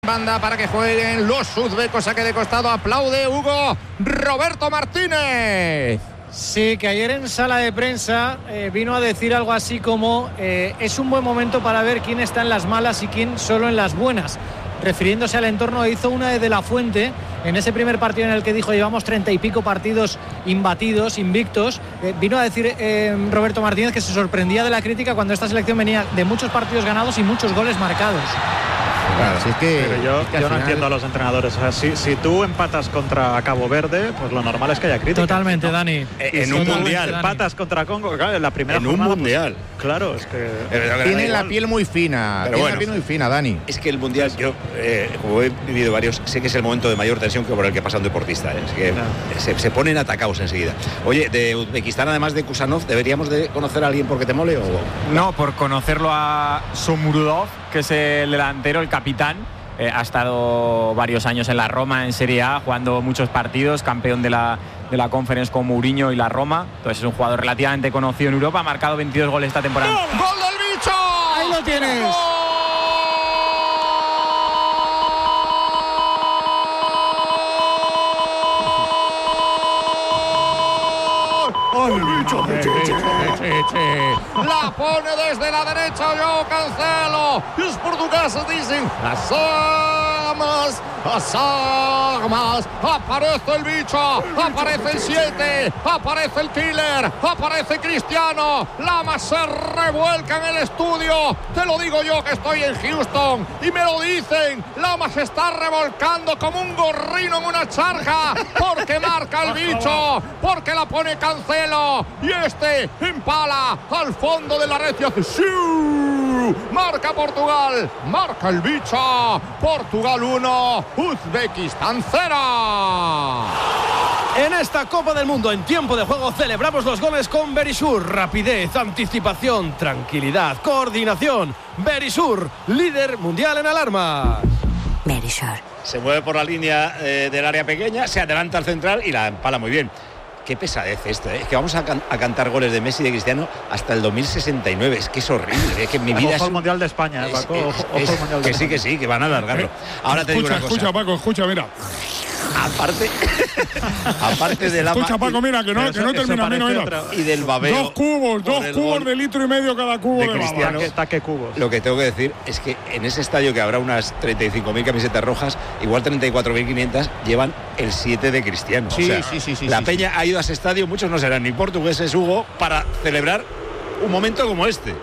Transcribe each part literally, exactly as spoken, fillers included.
Banda para que jueguen los uzbecos. Saque de costado, aplaude Hugo Roberto Martínez. Sí, que ayer en sala de prensa eh, vino a decir algo así como eh, es un buen momento para ver quién está en las malas y quién solo en las buenas, refiriéndose al entorno. Hizo una de De La Fuente en ese primer partido en el que dijo llevamos treinta y pico partidos imbatidos, invictos. Eh, vino a decir eh, Roberto Martínez que se sorprendía de la crítica cuando esta selección venía de muchos partidos ganados y muchos goles marcados. Claro, si es que, pero yo, es que yo no final... entiendo a los entrenadores. O sea, si, si tú empatas contra Cabo Verde, pues lo normal es que haya crítica. Totalmente, ¿no? Dani. En si un tú mundial. Empatas contra Congo, claro, en la primera En jornada, un mundial. Pues, claro, es que... Tiene la piel muy fina. Pero Tiene bueno, la piel muy fina, Dani. Es que el mundial, yo, eh, como he vivido varios, sé que es el momento de mayor tensión que por el que pasa un deportista. ¿eh? Es que no. se, se ponen atacados enseguida. Oye, de Uzbekistán, además de Kusanov, ¿deberíamos de conocer a alguien porque te mole? O... No, por conocerlo a Shomurodov, que es el delantero, el capitán. Eh, ha estado varios años en la Roma en Serie A, jugando muchos partidos, campeón de la, de la Conference con Mourinho y la Roma. Entonces es un jugador relativamente conocido en Europa, ha marcado veintidós goles esta temporada. ¡Gol, gol del bicho! ¡Ahí lo tienes! ¡Gol! ¡El bicho! La pone desde la derecha, yo Cancelo. Y los portugueses dicen las armas, las armas. Aparece el bicho, aparece el siete, aparece el killer, aparece Cristiano. Lamas se revuelca en el estudio. Te lo digo yo que estoy en Houston y me lo dicen. Lamas se está revolcando como un gorrino en una charja porque marca el bicho, porque la pone Cancelo y este empala al fondo de la red y hace ¡siu! Marca Portugal, marca el bicho. Portugal uno, Uzbekistán cero. En esta Copa del Mundo en tiempo de juego celebramos los goles con Verisur. Rapidez, anticipación, tranquilidad, coordinación. Verisur, líder mundial en alarmas. Verisur. Se mueve por la línea eh, del área pequeña, se adelanta al central y la empala muy bien. Qué pesadez esto, ¿eh? Es que vamos a, can- a cantar goles de Messi y de Cristiano hasta el dos mil sesenta y nueve. Es que es horrible, es que mi vida ojo es... al Mundial de España, es, Paco. es, Ojo, es, ojo al Mundial de que sí, que sí, que van a alargarlo. Ahora te escucha, digo una cosa. Escucha, Paco, escucha, mira. Aparte, aparte de la... Escucha, Paco, mira, que no, que no termina menos. Y del babeo. Dos cubos, dos cubos de litro y medio cada cubo de, de Cristiano. Taque, taque cubos. Lo que tengo que decir es que en ese estadio que habrá unas treinta y cinco mil camisetas rojas, igual treinta y cuatro mil quinientas llevan el siete de Cristiano. Sí, o sea, sí, sí, sí. La sí, peña sí. ha ido a ese estadio, muchos no serán ni portugueses, Hugo, para celebrar un momento como este.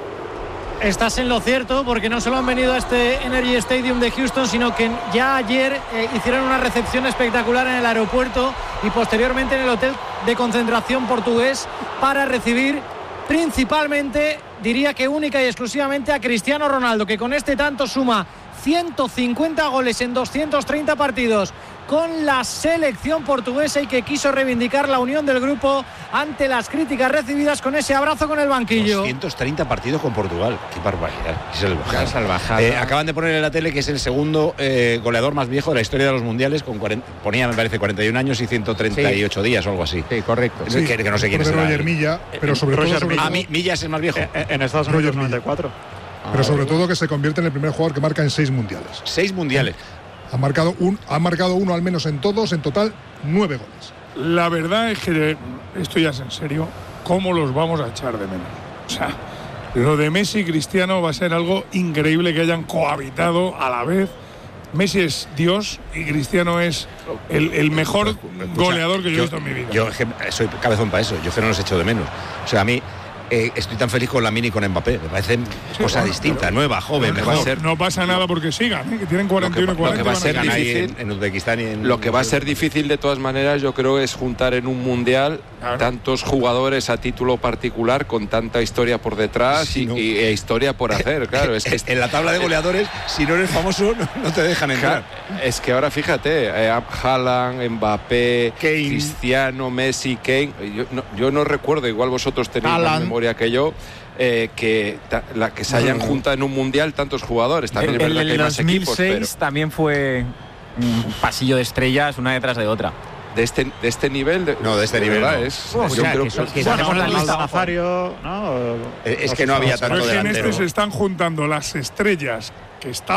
Estás en lo cierto, porque no solo han venido a este Energy Stadium de Houston, sino que ya ayer eh, hicieron una recepción espectacular en el aeropuerto y posteriormente en el hotel de concentración portugués para recibir principalmente, diría que única y exclusivamente, a Cristiano Ronaldo, que con este tanto suma ciento cincuenta goles en doscientos treinta partidos con la selección portuguesa y que quiso reivindicar la unión del grupo ante las críticas recibidas con ese abrazo con el banquillo. doscientos treinta partidos con Portugal, qué barbaridad, qué salvajada. Qué salvajada. Eh, acaban de poner en la tele que es el segundo eh, goleador más viejo de la historia de los mundiales, con cuarenta, ponía me parece cuarenta y un años y ciento treinta y ocho sí. días o algo así. Sí, correcto. Sí, que, que no sé quién es. Roger Milla, pero sobre Roger todo... Sobre Milla. Ah, Mi, Milla es el más viejo. En, en Estados Unidos noventa y cuatro. Pero sobre todo que se convierte en el primer jugador que marca en seis mundiales. Seis mundiales. Ha marcado, un, ha marcado uno al menos en todos, en total nueve goles. La verdad es que, esto ya es en serio, ¿cómo los vamos a echar de menos? O sea, lo de Messi y Cristiano va a ser algo increíble que hayan cohabitado a la vez. Messi es Dios y Cristiano es el, el mejor Escucha, goleador que yo, yo he visto en mi vida. Yo soy cabezón para eso, yo que no los echo de menos. O sea, a mí eh, estoy tan feliz con Lamine y con Mbappé, me parece sí, cosa bueno, distinta, pero, nueva, joven, no, mejor. No pasa nada porque sigan, ¿eh? Que tienen cuarenta y uno y cuarenta. Lo que va a ser difícil, en, en Uzbekistán y en, lo que va a ser difícil de todas maneras, yo creo, es juntar en un mundial claro. tantos jugadores a título particular con tanta historia por detrás sí, y, no. y, e historia por hacer, claro. Es que en la tabla de goleadores, si no eres famoso, no, no te dejan entrar. Claro, es que ahora fíjate, eh, Haaland, Mbappé, Kane. Cristiano, Messi, Kane. Yo no, yo no recuerdo, igual vosotros tenéis Haaland. más memoria que yo. Eh, que, ta, la, que se hayan juntado en un mundial tantos jugadores. También el, es verdad el, que hay más equipos. dos mil seis pero... también fue un pasillo de estrellas una detrás de otra. De este, de este nivel de, no de este de nivel verdad, no. es, oh, yo o sea, creo que, son, que, que bueno, bueno, la lista Nazario, ¿no? Es que no había tanto Pero es que en delantero. este se están juntando las estrellas que estaban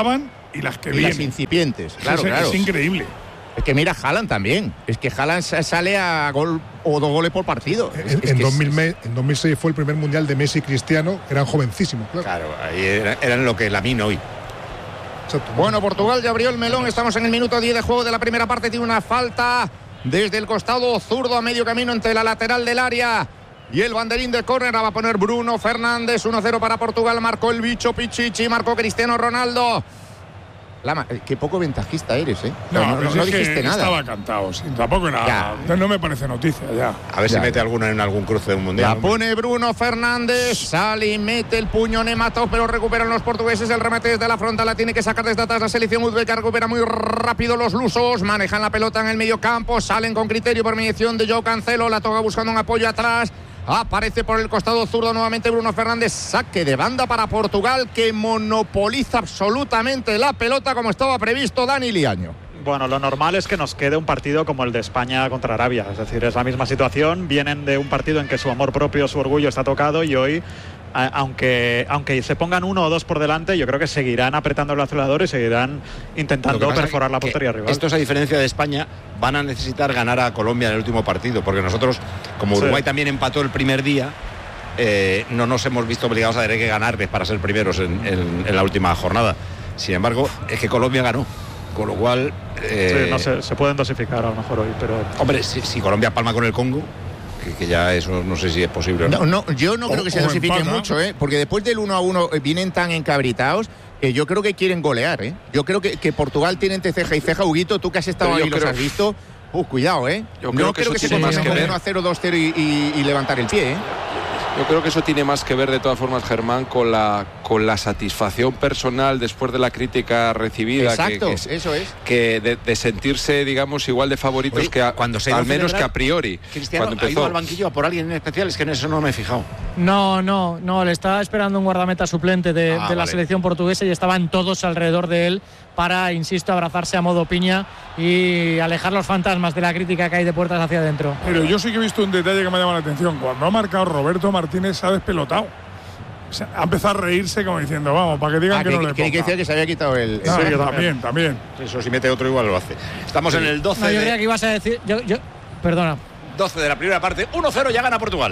y las que y vienen. las incipientes, claro, es, claro. Es increíble. Es que mira, Haaland también. Es que Haaland sale a gol o dos goles por partido. En, es, es en, que dos mil, es, en dos mil seis fue el primer mundial de Messi y Cristiano, eran jovencísimos, claro. Claro, ahí era, eran lo que Lamine hoy. Exacto. Bueno, Portugal ya abrió el melón. Estamos en el minuto diez de juego de la primera parte. Tiene una falta desde el costado zurdo a medio camino entre la lateral del área y el banderín de córner. Va a poner Bruno Fernández. uno cero para Portugal. Marcó el bicho Pichichi. Marcó Cristiano Ronaldo. Lama, qué poco ventajista eres, ¿eh? No, no, no, no, no es dijiste que nada. Estaba cantado, sí, tampoco era. Ya. No me parece noticia ya. A ver Ya. si mete alguna en algún cruce de un mundial. La hombre. pone Bruno Fernández. Sale y mete el puño Nematov, pero recuperan los portugueses. El remate desde la frontal la tiene que sacar desde atrás la selección uzbeka. Recupera muy rápido los lusos. Manejan la pelota en el medio campo. Salen con criterio por mediación de Joao Cancelo. La toca buscando un apoyo atrás. Aparece por el costado zurdo nuevamente Bruno Fernández. Saque de banda para Portugal, que monopoliza absolutamente la pelota como estaba previsto Dani Liaño. Bueno, lo normal es que nos quede un partido como el de España contra Arabia. Es decir, es la misma situación. Vienen de un partido en que su amor propio, su orgullo está tocado y hoy, aunque, aunque se pongan uno o dos por delante, yo creo que seguirán apretando el acelerador y seguirán intentando perforar la portería rival. Estos, a diferencia de España, van a necesitar ganar a Colombia en el último partido, porque nosotros, como Uruguay sí. también empató el primer día, eh, no nos hemos visto obligados a tener que ganarles para ser primeros en, en, en la última jornada. Sin embargo, es que Colombia ganó, con lo cual... Eh, sí, no sé, se pueden dosificar a lo mejor hoy, pero... Hombre, si, si Colombia palma con el Congo... que ya eso no sé si es posible. No, no, yo no creo que se dosifiquen empata. mucho, ¿eh? Porque después del uno a uno vienen tan encabritados que yo creo que quieren golear, ¿eh? Yo creo que, que Portugal tiene entre ceja y ceja. Huguito, tú que has estado ahí y los has visto, uh, cuidado, ¿eh? Yo creo no que creo eso que se tiene más conformen que con ver. uno a cero, dos cero y, y, y levantar el pie, ¿eh? Yo creo que eso tiene más que ver, de todas formas, Germán, con la con la satisfacción personal después de la crítica recibida. Exacto, que, que, eso es. Que de, de sentirse, digamos, igual de favoritos Oye, que a, cuando se al iba a menos celebrar, que a priori. Cristiano cuando ha ido empezó. al banquillo a por alguien en especial, es que en eso no me he fijado. No, no, no, le estaba esperando un guardameta suplente de, Ah, de la vale. selección portuguesa y estaban todos alrededor de él para, insisto, abrazarse a modo piña y alejar los fantasmas de la crítica que hay de puertas hacia adentro. Pero yo sí que he visto un detalle que me ha llamado la atención. Cuando ha marcado Roberto Martínez, se ha despelotado. O sea, ha empezado a reírse como diciendo, vamos, para que digan Ah, que, que, no le que, que toca. decía que se había quitado el... el- No, Sí, yo también, también. Eso si mete otro igual lo hace. Estamos en el doce, No, yo de, creía que ibas a decir... Yo, yo, perdona. doce de la primera parte. uno cero ya gana Portugal.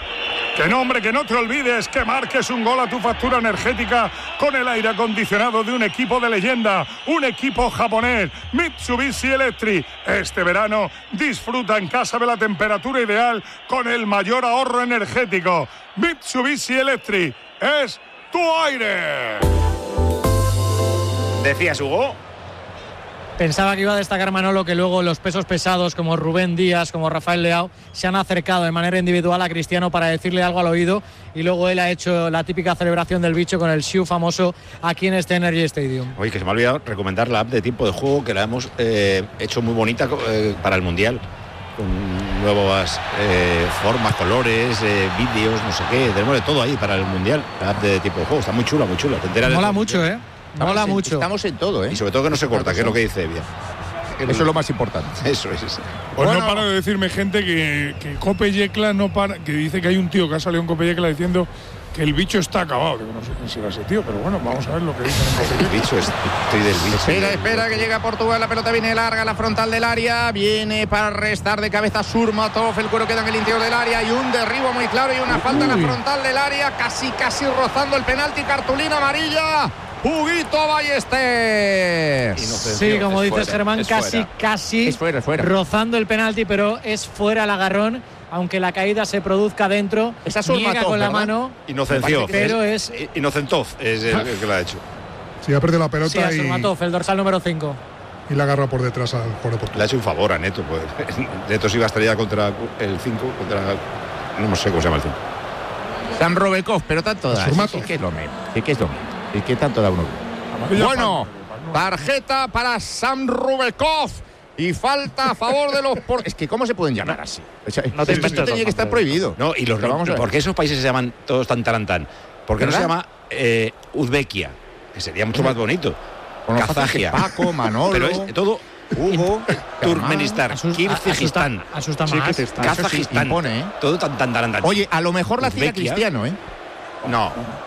Que no, hombre, que no te olvides que marques un gol a tu factura energética con el aire acondicionado de un equipo de leyenda, un equipo japonés, Mitsubishi Electric. Este verano disfruta en casa de la temperatura ideal con el mayor ahorro energético. Mitsubishi Electric es tu aire. Decías, Hugo. Pensaba que iba a destacar Manolo que luego los pesos pesados como Rubén Díaz, como Rafael Leao, se han acercado de manera individual a Cristiano para decirle algo al oído y luego él ha hecho la típica celebración del bicho con el Xiu famoso aquí en este Energy Stadium. Oye, que se me ha olvidado recomendar la app de tiempo de juego, que la hemos eh, hecho muy bonita eh, para el Mundial, con nuevas eh, formas, colores, eh, vídeos, no sé qué, tenemos de todo ahí para el Mundial. La app de tiempo de juego está muy chula, muy chula. Te enteras de Mola todo. mucho, ¿eh? Estamos Mola en- mucho. Estamos en todo, ¿eh? Y sobre todo que no se corta, que es lo que dice bien. Eso es lo más importante. Eso es. Pues Bueno. no para de decirme gente que, que Cope Yecla no para, que dice que hay un tío que ha salido en Cope Yecla diciendo que el bicho está acabado. Digo, no sé quién será ese tío, pero bueno, vamos a ver lo que dicen en Cope El Yecla. bicho, estoy del bicho. Espera, espera, que llega Portugal. La pelota viene larga, la frontal del área. Viene para restar de cabeza Surmatov. El cuero queda en el interior del área. Y un derribo muy claro y una falta en la frontal del área. Casi, casi rozando el penalti. Cartulina amarilla. Huguito Ballester. Sí, como es dices fuera, Germán, es casi, fuera. casi Es fuera, es fuera. rozando el penalti, pero es fuera el agarrón, aunque la caída se produzca dentro. Esa es niega Surmatov, con la ¿verdad? mano, Inocencio. pero es... Inocentov es el, el que lo ha hecho. Sí, ha perdido la Sí, pelota a y, Surmatov, el dorsal número cinco. y la agarra por detrás al jugador de Le Portugal. ha hecho un favor a Neto. Pues. Neto se iba a estrellar contra el cinco, contra. No sé cómo se llama el cinco. San Robekov, pero tanto da. Surmatov. Sí, que es lo mismo. Sí, que es lo mismo. Sí, que tanto da uno. Bueno, tarjeta para Sam Rubekov. Y falta a favor de los por... Es que ¿cómo se pueden llamar así? O sea, No te esto inventes tenía los que estar nombres. prohibido. No, y los Pero vamos a ver. ¿por qué esos países se llaman todos tan tarantán? ¿Por qué no se ¿Verdad? llama eh, Uzbekia? Que sería mucho más bonito. Con lo fácil que Kazagia. Paco, Manolo, Pero es todo Hugo, Turkmenistán, Asus- Kirguistán, Asusta, asusta Sí, más. que te está- Eso sí, Kazajistán. impone, ¿eh? Todo tan tan tarantán. Oye, a lo mejor la hacía Uzbekia. Cristiano, ¿eh? No.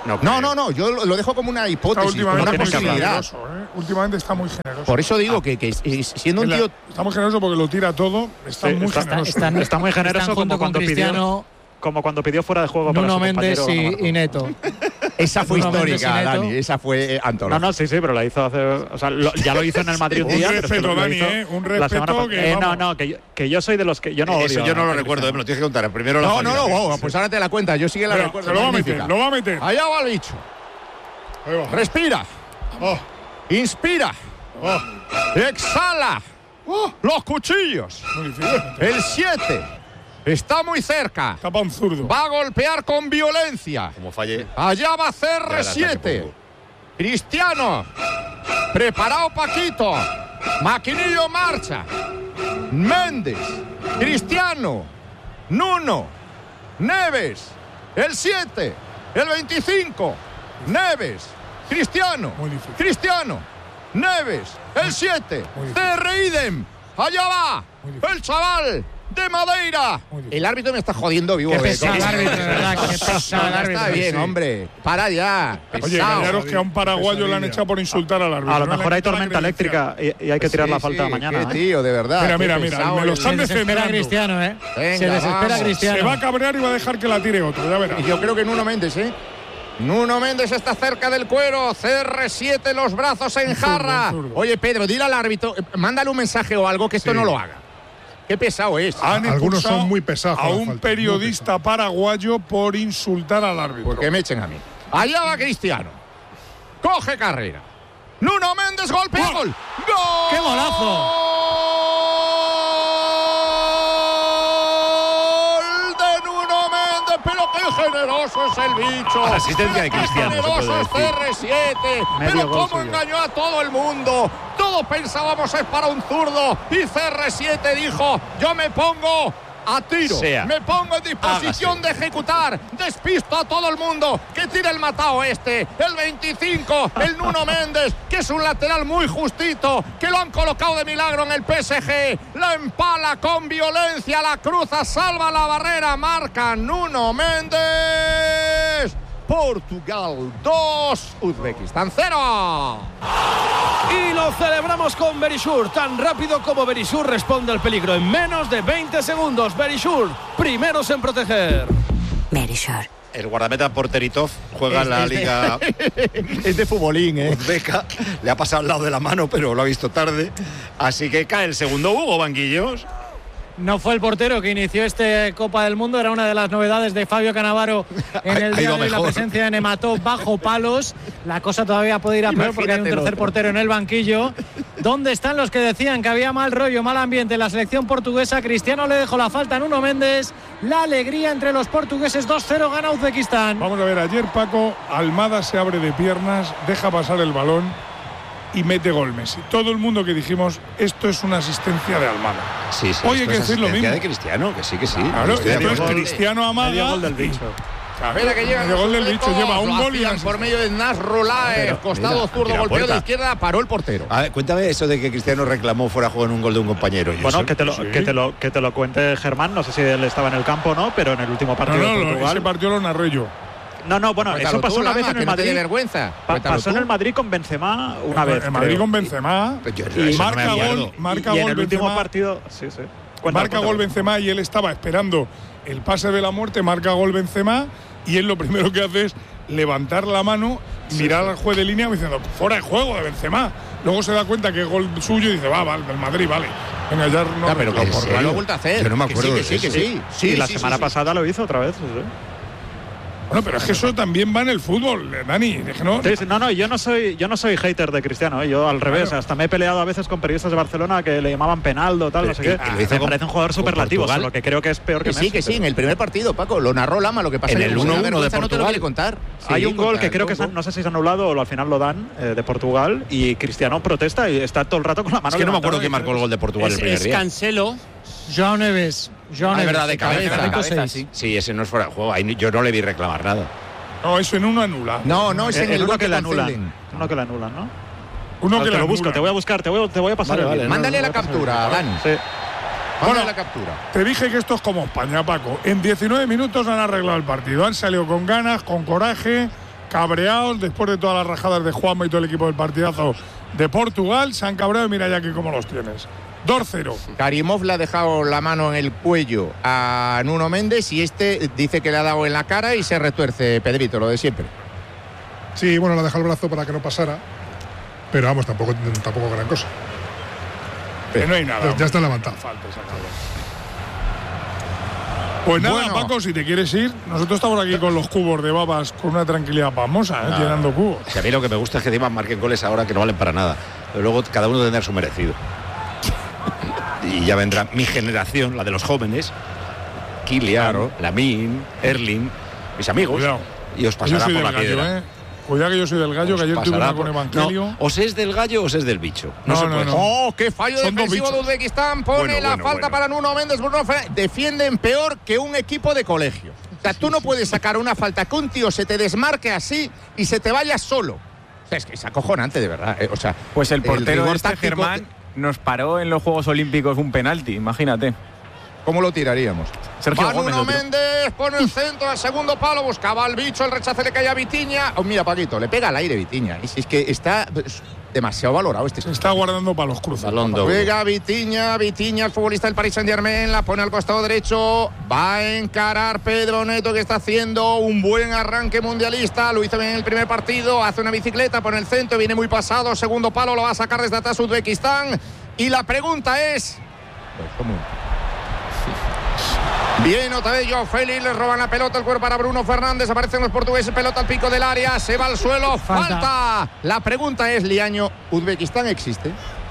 No, no, no, no, yo lo dejo como una hipótesis, como una posibilidad. Generoso, ¿eh? Últimamente está muy generoso. Por eso digo ah. que, que siendo un tío... Está muy generoso porque lo tira todo, está sí, muy está, generoso. Está, está, está muy generoso como cuando Cristiano, pidió... Como cuando pidió fuera de juego Nuno para su Méndez y, y Neto. Esa fue Nuno histórica, Dani. Esa fue antológica. No, no, sí, sí, pero la hizo hace. O sea, lo, ya lo hizo en el Madrid un día. Un respeto, pero Dani, ¿eh? Un respeto que. Eh, no, no, que yo, que yo soy de los que. Yo no odio. Eso yo no lo recuerdo, eh, me lo tienes que contar. Primero la No, no, no, wow, pues ahora te la cuenta. Yo sí que la pero, recuerdo. Se lo va a meter, lo va a meter. Allá va el bicho. Respira. Oh. Inspira. Oh. Exhala. Oh. Los cuchillos. El siete. Está muy cerca. Está para un zurdo. Va a golpear con violencia. Como falle. Allá va C R siete. Cristiano. Preparado Paquito. Maquinillo marcha. Méndez. Cristiano. Nuno. Neves. El siete. El veinticinco. Neves. Cristiano. Cristiano. Neves. El siete. C R idem. Allá va. El chaval de Madeira. El árbitro me está jodiendo vivo. Qué pesado el árbitro, de verdad. Qué pesado el árbitro. Está bien, hombre. Para ya. Pesado. Oye, callaros que a un paraguayo le han echado por insultar al árbitro. A lo mejor hay tormenta eléctrica y, y hay que tirar sí, la falta sí, mañana. Qué tío, de verdad. Mira, mira, mira. Me lo están desesperando. Cristiano, ¿eh? Venga, se desespera vamos. Cristiano. Se va a cabrear y va a dejar que la tire otro. Ya verás. Y yo creo que Nuno Méndez, ¿eh? Nuno Méndez está cerca del cuero. C R siete, los brazos en jarra. Zurdo, zurdo. Oye, Pedro, dile al árbitro, mándale un mensaje o algo que esto sí. no lo haga. Qué pesado es. Han Algunos son muy pesados. A un periodista paraguayo por insultar al árbitro. Porque me echen a mí. Allá va Cristiano. Coge carrera. Nuno Méndez, golpea, gol. ¡Gol! ¡Qué golazo! Generoso es el bicho. Asistencia de Cristiano. Generoso es C R siete. Pero cómo engañó a todo el mundo. Todos pensábamos es para un zurdo. Y C R siete dijo: yo me pongo a tiro. Sea. Me pongo en disposición Hágase. de ejecutar. Despisto a todo el mundo. Que tire el matao este. El veinticinco. El Nuno Méndez. Que es un lateral muy justito. Que lo han colocado de milagro en el P S G. La empala con violencia. La cruza. Salva la barrera. Marca Nuno Méndez. Portugal dos. Uzbekistán cero. Y lo celebramos con Verisur. Tan rápido como Verisur responde al peligro en menos de veinte segundos. Verisur, primeros en proteger. Verisur. El guardameta Porteritov juega en la liga. Es de futbolín, ¿eh? Uzbeca. Le ha pasado al lado de la mano, pero lo ha visto tarde. Así que cae el segundo Hugo Banquillos. No fue el portero que inició este Copa del Mundo, era una de las novedades de Fabio Cannavaro en el día de hoy, la presencia de Nematov bajo palos. La cosa todavía puede ir a peor porque hay un tercer otro. portero en el banquillo. ¿Dónde están los que decían que había mal rollo, mal ambiente en la selección portuguesa? Cristiano le dejó la falta a Nuno Méndez. La alegría entre los portugueses, dos cero gana Uzbekistán. Vamos a ver, ayer Paco, Almada se abre de piernas, deja pasar el balón y mete gol Messi. Todo el mundo que dijimos, esto es una asistencia de Almada. Sí, sí. Hoy hay que decir lo mismo. de Cristiano, que sí, que sí. Claro, entonces Cristiano amaga. Gol del bicho. Mira que llega el gol del bicho, lleva un gol y por medio de Nasrullah, costado mira, zurdo, golpeo de izquierda, paró el portero. A ver, cuéntame eso de que Cristiano reclamó fuera de juego en un gol de un compañero. Yo bueno, que te, lo, sí. que, te lo, que te lo cuente Germán, no sé si él estaba en el campo o no, pero en el último partido no, no, de Portugal. Ese partido lo narré yo. No, no, bueno, Cuéntalo eso pasó tú, una vez en el Madrid. No vergüenza. Pa pasó tú. en el Madrid con Benzema una en, vez. En Madrid creo. con Benzema. Yo, y marca no gol, marca y, y gol en el Benzema. último partido, sí, sí. Cuéntalo, marca cuéntalo. gol Benzema y él estaba esperando el pase de la muerte, marca gol Benzema y él lo primero que hace es levantar la mano, sí, mirar sí. al juez de línea diciendo fuera de juego de Benzema. Luego se da cuenta que es gol suyo y dice va, vale, del Madrid, vale. Venga, ya no. Ya, pero que por lo ha vuelto a hacer. Yo no me acuerdo que sí, que sí, que sí. sí. sí y la sí, semana sí, pasada sí. lo hizo otra vez. Sí. Bueno, pero es que eso también va en el fútbol, Dani. No, sí, sí, no, no, yo no soy, yo no soy hater de Cristiano, ¿eh? Yo al revés, claro. Hasta me he peleado a veces con periodistas de Barcelona que le llamaban penaldo, tal, no sé qué. Me con, parece un jugador superlativo, lo que creo que es peor que, que Messi. Sí, que sí, pero... en el primer partido, Paco, lo narró Lama, lo que pasa en el uno uno de Portugal. No te lo quiere contar. Sí, hay un gol que creo que no sé si se ha anulado o al final lo dan eh, de Portugal y Cristiano protesta y está todo el rato con la mano. Es que no me acuerdo quién marcó el gol de Portugal el primer día. Es Cancelo. João Neves. João Neves. verdad, de cabeza. De cabeza sí. sí, ese no es fuera de juego. Ahí yo no le vi reclamar nada. No, eso en uno anula. No, no, es en el, el uno que le anulan. Uno que le anulan, ¿no? Uno que te lo busco, te voy a buscar, te voy, te voy a pasar vale, el vale, Mándale no, la captura, Dani. Sí. Bueno, la captura. Te dije que esto es como España, Paco. En diecinueve minutos han arreglado el partido. Han salido con ganas, con coraje. cabreados después de todas las rajadas de Juanma y todo el equipo del partidazo de Portugal. Se han cabreado y mira ya aquí cómo los tienes. dos cero. Karimov le ha dejado la mano en el cuello a Nuno Méndez y este dice que le ha dado en la cara y se retuerce, Pedrito, lo de siempre. Sí, bueno, le ha dejado el brazo para que no pasara, pero vamos, tampoco, tampoco gran cosa. Que no hay nada. Ya, ya está levantado. Falta, pues nada, bueno. Paco, si te quieres ir, nosotros estamos aquí con los cubos de babas con una tranquilidad famosa, ¿eh? Llenando cubos. Si a mí lo que me gusta es que encima marquen goles ahora que no valen para nada, pero luego cada uno tendrá su merecido. Y ya vendrá mi generación, la de los jóvenes, Kylian, claro. Lamine, Erling, mis amigos. Cuidado. Y os pasará por la gallo, piedra. ¿eh? Cuidado que yo soy del gallo, os que ayer tuve una con Evangelio. No, os es del gallo o os es del bicho. No, no, se puede. no, no. ¡Oh, qué fallo Son defensivo de Uzbekistán! Pone bueno, la bueno, falta bueno. para Nuno Méndez. Bruno Fernández. Defienden peor que un equipo de colegio. O sea, tú no puedes sacar una falta que un tío se te desmarque así y se te vaya solo. O sea, es que es acojonante, de verdad. Eh, o sea, pues el portero el este, Germán, nos paró en los Juegos Olímpicos un penalti, imagínate. ¿Cómo lo tiraríamos? Sergio Va Gómez, Nuno Méndez, pone el centro al segundo palo, buscaba al bicho, el rechace le cae a Vitinha. Oh, mira, Paquito, le pega al aire Vitinha. Y si es que está demasiado valorado este. Se está guardando para los cruces. Juega Vitinha, Vitinha, el futbolista del Paris Saint-Germain, la pone al costado derecho. Va a encarar Pedro Neto, que está haciendo un buen arranque mundialista. Lo hizo bien en el primer partido, hace una bicicleta, pone el centro, viene muy pasado, segundo palo, lo va a sacar desde atrás Uzbekistán. Y la pregunta es... Pues, ¿cómo? Bien, otra vez Joao Félix, le roban la pelota, el cuerpo para Bruno Fernández, aparecen los portugueses, pelota al pico del área, se va al suelo, falta. falta. La pregunta es, Liaño, ¿Uzbekistán existe?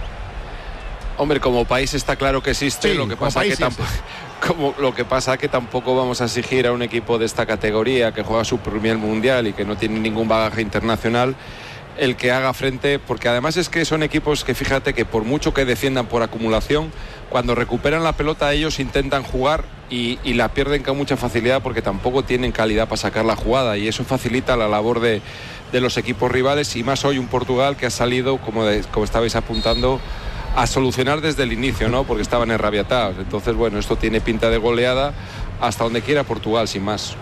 Hombre, como país está claro que existe, sí, lo que pasa que tampoco, como lo que pasa que tampoco vamos a exigir a un equipo de esta categoría que juega su primer mundial y que no tiene ningún bagaje internacional el que haga frente, porque además es que son equipos que fíjate que por mucho que defiendan por acumulación, cuando recuperan la pelota ellos intentan jugar y, y la pierden con mucha facilidad porque tampoco tienen calidad para sacar la jugada y eso facilita la labor de, de los equipos rivales y más hoy un Portugal que ha salido, como, de, como estabais apuntando, a solucionar desde el inicio, ¿no? Porque estaban enrabiatados. Entonces, bueno, esto tiene pinta de goleada hasta donde quiera Portugal, sin más.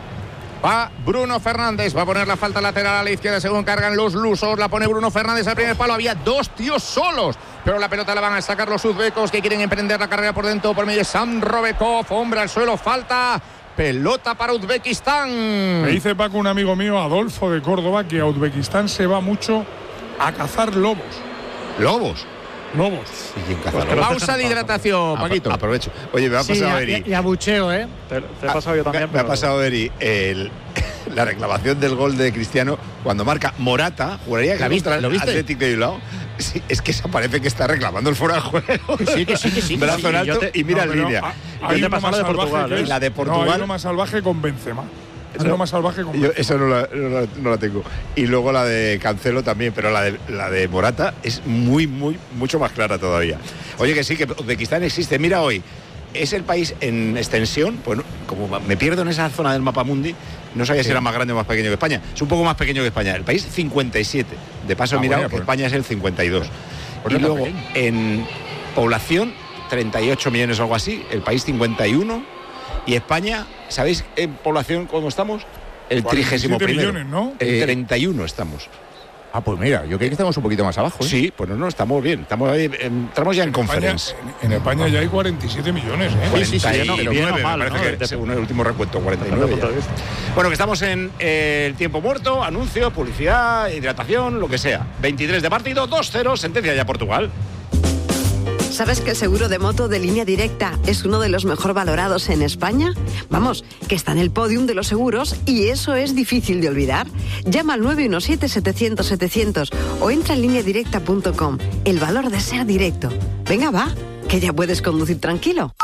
Va Bruno Fernández, va a poner la falta lateral a la izquierda según cargan los lusos, la pone Bruno Fernández al primer palo, había dos tíos solos, pero la pelota la van a sacar los uzbecos que quieren emprender la carrera por dentro por medio de Sam Robekov, hombre al suelo, falta, pelota para Uzbekistán. Me dice Paco, un amigo mío, Adolfo de Córdoba, que a Uzbekistán se va mucho a cazar lobos. ¿Lobos? Lobos. ¿Y caza lobos? Pausa de hidratación, Paquito. Aprovecho. Oye, me ha sí, pasado a, Eri. Y a bucheo, ¿eh? Te, te he pasado yo también. Me, pero... me ha pasado Eri el, la reclamación del gol de Cristiano cuando marca Morata, juraría que contra el Atlético de Bilbao. Sí, es que esa parece que está reclamando el fuera de juego. Sí, que sí, que sí. Brazo en alto y mira en línea. Hay una más de Portugal. Y la de Portugal. No, hay uno más salvaje con Benzema. Es lo más salvaje con yo, Eso no la, no, la, no la tengo. Y luego la de Cancelo también, pero la de, la de Morata es muy, muy, mucho más clara todavía. Oye, que sí, que Uzbekistán existe. Mira hoy, es el país en extensión, pues como me pierdo en esa zona del mapa mundi, no sabía sí. si era más grande o más pequeño que España. Es un poco más pequeño que España. El país cincuenta y siete. De paso, ah, he mirado bueno, que pues, España es el cincuenta y dos. Pues, y luego, pequeño. En población, treinta y ocho millones o algo así. El país cincuenta y uno. Y España, ¿sabéis en población cómo estamos? El trigésimo primero. Millones, ¿no? El treinta y uno estamos. Ah, pues mira, yo creo que estamos un poquito más abajo, ¿eh? Sí, pues no, no, estamos bien. Estamos, ahí, entramos ya en, en conference. España, en, en España ya hay cuarenta y siete millones, ¿eh? cuarenta y nueve, sí, sí, sí, bien o mal, me parece ¿no? que según el último recuento, cuarenta y nueve ya. Bueno, que estamos en eh, el tiempo muerto, anuncios, publicidad, hidratación, lo que sea. veintitrés de partido, dos cero, sentencia ya Portugal. ¿Sabes que el seguro de moto de Línea Directa es uno de los mejor valorados en España? Vamos, que está en el podium de los seguros y eso es difícil de olvidar. Llama al nueve uno siete, setecientos, setecientos o entra en línea directa punto com. El valor de ser directo. Venga, va, que ya puedes conducir tranquilo.